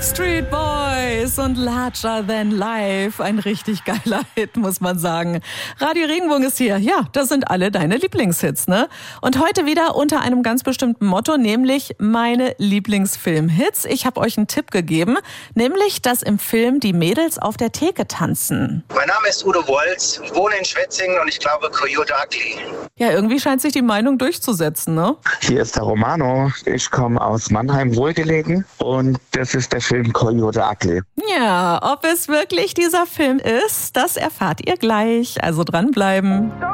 Street Boys und Larger Than Life. Ein richtig geiler Hit, muss man sagen. Radio Regenbogen ist hier. Ja, das sind alle deine Lieblingshits, ne? Und heute wieder unter einem ganz bestimmten Motto, nämlich meine Lieblingsfilmhits. Ich habe euch einen Tipp gegeben, nämlich, dass im Film die Mädels auf der Theke tanzen. Mein Name ist Udo Wolz, wohne in Schwetzingen und ich glaube Coyote Ugly. Ja, irgendwie scheint sich die Meinung durchzusetzen, ne? Hier ist der Romano. Ich komme aus Mannheim, wohlgelegen, und das ist der Film Coyote Ugly. Ja, ob es wirklich dieser Film ist, das erfahrt ihr gleich. Also dranbleiben.